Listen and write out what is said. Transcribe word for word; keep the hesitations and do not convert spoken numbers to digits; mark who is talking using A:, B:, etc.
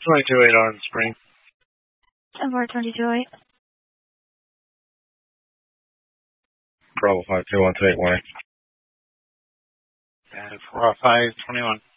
A: twenty-two eight on Spring.
B: ten four twenty-two eight.
A: Bravo five two one two eight one.
C: And four five twenty-one.